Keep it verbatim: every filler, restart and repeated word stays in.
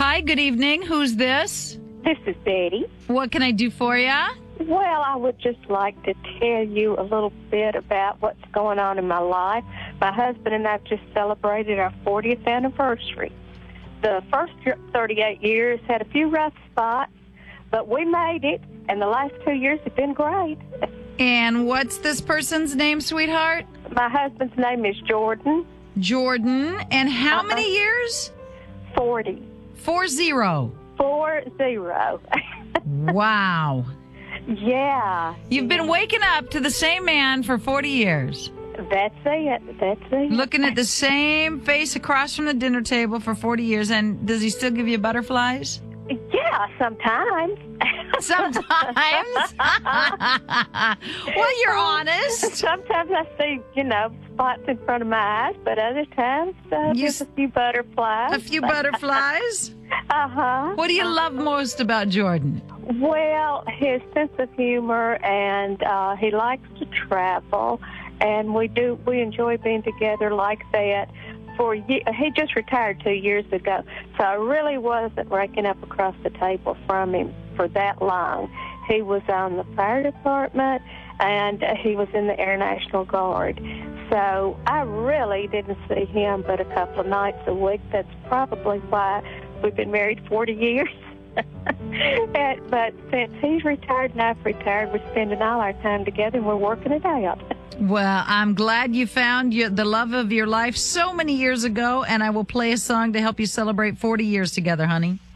Hi, good evening. Who's this? This is Betty. What can I do for you? Well, I would just like to tell you a little bit about what's going on in my life. My husband and I have just celebrated our fortieth anniversary. The first thirty-eight years had a few rough spots, but we made it, and the last two years have been great. And what's this person's name, sweetheart? My husband's name is Jordan. Jordan. And how Uh-huh. many years? forty. Four zero. Four zero. Wow. Yeah. You've been waking up to the same man for forty years. That's it. That's it. Looking at the same face across from the dinner table for forty years. And does he still give you butterflies? Yeah, sometimes. Sometimes. Well, you're honest. Sometimes I see, you know, spots in front of my eyes, but other times uh, You there's s- a few butterflies. A few butterflies. Uh-huh. What do you love most about Jordan? Well, his sense of humor, and uh, he likes to travel, and we do we enjoy being together like that. For ye- he just retired two years ago, so I really wasn't raking up across the table from him for that long. He was on the fire department, and uh, he was in the Air National Guard. So I really didn't see him but a couple of nights a week. That's probably why we've been married forty years. and, but since he's retired and I've retired, we're spending all our time together, and we're working it out. Well, I'm glad you found your, the love of your life so many years ago, and I will play a song to help you celebrate forty years together, honey.